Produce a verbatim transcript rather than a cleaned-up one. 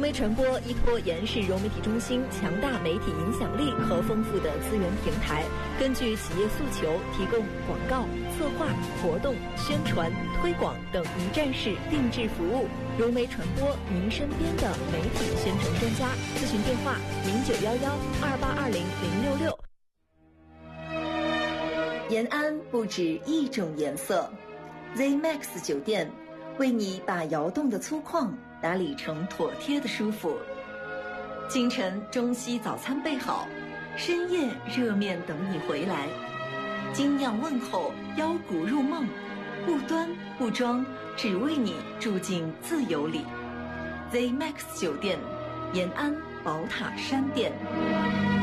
媒传播依托延世融媒体中心强大媒体影响力和丰富的资源平台，根据企业诉求提供广告、策划、活动、宣传、推广等一站式定制服务。融媒传播，您身边的媒体宣传专家。咨询电话：零九幺幺二八二零零六六。延安不止一种颜色 ，Z Max 酒店为你把窑洞的粗犷打理成妥帖的舒服。清晨中西早餐备好，深夜热面等你回来。精酿问候，腰鼓入梦，不端不装，只为你住进自由里。Z Max 酒店，延安宝塔山店。